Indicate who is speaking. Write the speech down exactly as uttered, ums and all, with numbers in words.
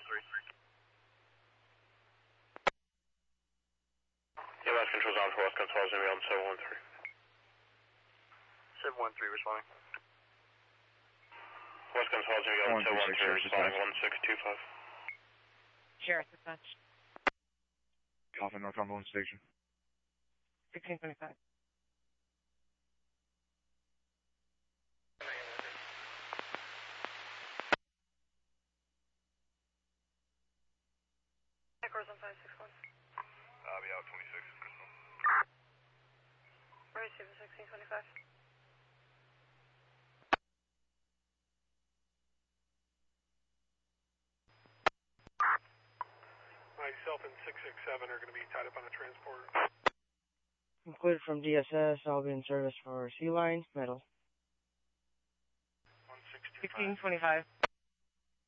Speaker 1: three.
Speaker 2: Yeah, last control's on for West Gun twelve, going to be on seven one three.
Speaker 1: seven one three responding.
Speaker 2: West Gun twelve, going to be on seven one three, responding one six two five.
Speaker 3: Sheriff dispatch.
Speaker 4: Alpha North Cumberland Station.
Speaker 3: sixteen twenty-five.
Speaker 5: Echoes on five six one.
Speaker 1: I'll be out twenty-six.
Speaker 5: Receive sixteen twenty-five.
Speaker 6: Myself and six six seven are going to be tied up on a transporter.
Speaker 3: Included from D S S, I'll be in service for Sea Line, Metal.
Speaker 6: one six two five.
Speaker 3: sixteen twenty-five.